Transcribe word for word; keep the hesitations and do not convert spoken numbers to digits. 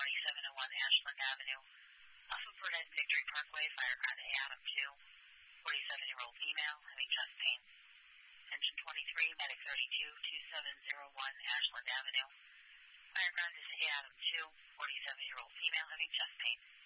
twenty-seven oh one Ashland Avenue. Off of Burnett Victory Parkway, fireground A Adam two, forty-seven-year-old female having chest pain. Engine twenty-three, medic thirty-two, twenty-seven oh one Ashland Avenue. Fireground is A Adam two, forty-seven-year-old female having chest pain.